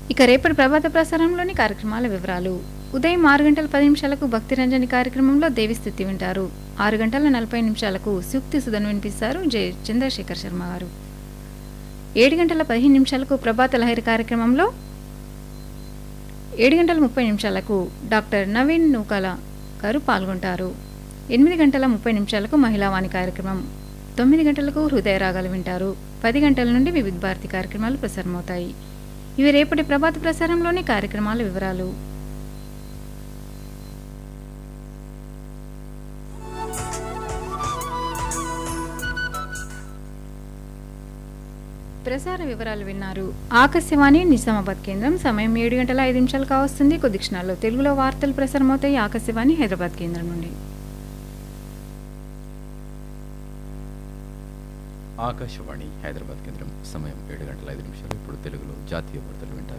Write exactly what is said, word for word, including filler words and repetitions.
ఇక రేపటి ప్రభాత ప్రసారంలోని కార్యక్రమాల వివరాలు. ఉదయం ఆరు గంటల పది నిమిషాలకు భక్తి రంజని కార్యక్రమంలో దేవిస్థుతి వింటారు. ఆరు గంటల నలభై నిమిషాలకు సూక్తి సుధను వినిపిస్తారు జె చంద్రశేఖర్ శర్మ గారు. ఏడు గంటల పదిహేను నిమిషాలకు ప్రభాత లహరి కార్యక్రమంలో ఏడు గంటల ముప్పై నిమిషాలకు డాక్టర్ నవీన్ నూకాల గారు పాల్గొంటారు. ఎనిమిది గంటల ముప్పై నిమిషాలకు మహిళావాణి కార్యక్రమం, తొమ్మిది గంటలకు హృదయ రాగాలు వింటారు. పది గంటల నుండి వివిధ భారతి కార్యక్రమాలు ప్రసారమవుతాయి. ఇవి రేపటి ప్రభాత ప్రసారంలోని కార్యక్రమాల వివరాలు. ప్రసార వివరాలు విన్నారు. ఆకాశవాణి నిజామాబాద్ కేంద్రం. సమయం ఏడు గంటల ఐదు నిమిషాలు కావస్తుంది. కొద్ది క్షణాల్లో తెలుగులో వార్తలు ప్రసారమవుతాయి ఆకాశవాణి హైదరాబాద్ కేంద్రం నుండి. ఆకాశవాణి హైదరాబాద్ కేంద్రం. సమయం ఏడు గంటల ఐదు నిమిషాలు. ఇప్పుడు తెలుగులో జాతీయ వార్తలు వింటారు.